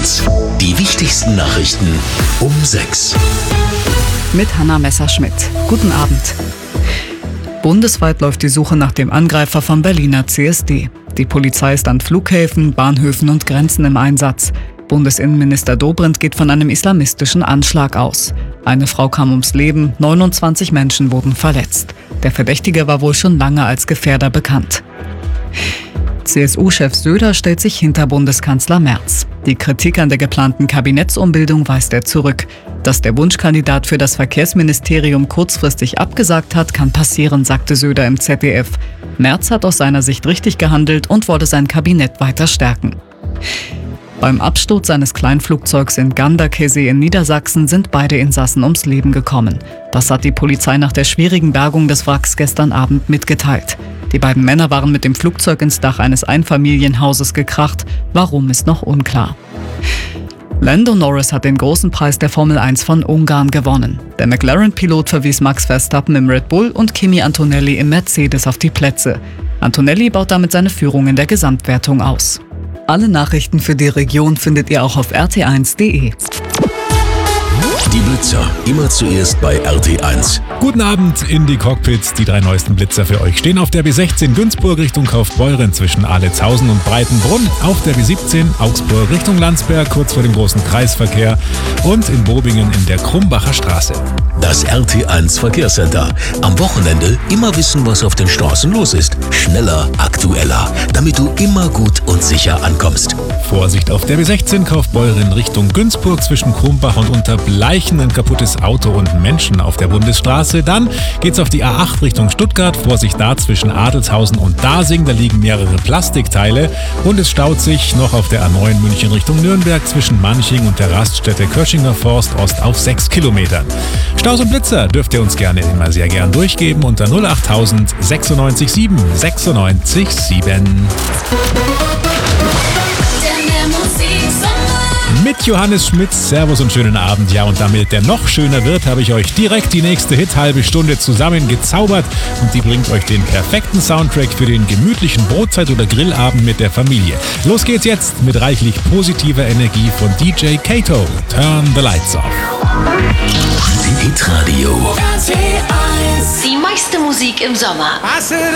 1. Die wichtigsten Nachrichten um 6. Mit Hanna Messerschmidt. Guten Abend. Bundesweit läuft die Suche nach dem Angreifer vom Berliner CSD. Die Polizei ist an Flughäfen, Bahnhöfen und Grenzen im Einsatz. Bundesinnenminister Dobrindt geht von einem islamistischen Anschlag aus. Eine Frau kam ums Leben, 29 Menschen wurden verletzt. Der Verdächtige war wohl schon lange als Gefährder bekannt. CSU-Chef Söder stellt sich hinter Bundeskanzler Merz. Die Kritik an der geplanten Kabinettsumbildung weist er zurück. Dass der Wunschkandidat für das Verkehrsministerium kurzfristig abgesagt hat, kann passieren, sagte Söder im ZDF. Merz hat aus seiner Sicht richtig gehandelt und wolle sein Kabinett weiter stärken. Beim Absturz eines Kleinflugzeugs in Ganderkesee in Niedersachsen sind beide Insassen ums Leben gekommen. Das hat die Polizei nach der schwierigen Bergung des Wracks gestern Abend mitgeteilt. Die beiden Männer waren mit dem Flugzeug ins Dach eines Einfamilienhauses gekracht. Warum, ist noch unklar. Lando Norris hat den großen Preis der Formel 1 von Ungarn gewonnen. Der McLaren-Pilot verwies Max Verstappen im Red Bull und Kimi Antonelli im Mercedes auf die Plätze. Antonelli baut damit seine Führung in der Gesamtwertung aus. Alle Nachrichten für die Region findet ihr auch auf rt1.de. Die Blitzer, immer zuerst bei RT1. Guten Abend in die Cockpits. Die 3 neuesten Blitzer für euch stehen auf der B16 Günzburg Richtung Kaufbeuren zwischen Ahlitshausen und Breitenbrunn, auf der B17 Augsburg Richtung Landsberg kurz vor dem großen Kreisverkehr und in Bobingen in der Krumbacher Straße. Das RT1 Verkehrscenter. Am Wochenende immer wissen, was auf den Straßen los ist. Schneller, aktueller, damit du immer gut und sicher ankommst. Vorsicht auf der B16 Kaufbeuren Richtung Günzburg zwischen Krumbach und Unterbleichen, ein kaputtes Auto und Menschen auf der Bundesstraße. Dann geht's auf die A8 Richtung Stuttgart. Vorsicht da zwischen Adelshausen und Dasing, da liegen mehrere Plastikteile. Und es staut sich noch auf der A9 München Richtung Nürnberg zwischen Manching und der Raststätte Köschinger Forst Ost auf 6 Kilometern. Staus und Blitzer dürft ihr uns gerne immer sehr gern durchgeben unter 08000 96 7 96 7. Mit Johannes Schmitz, Servus und schönen Abend. Ja, und damit der noch schöner wird, habe ich euch direkt die nächste Hit-halbe Stunde zusammengezaubert und die bringt euch den perfekten Soundtrack für den gemütlichen Brotzeit- oder Grillabend mit der Familie. Los geht's jetzt mit reichlich positiver Energie von DJ Kato. Turn the lights off. Hitradio. Die meiste Musik im Sommer.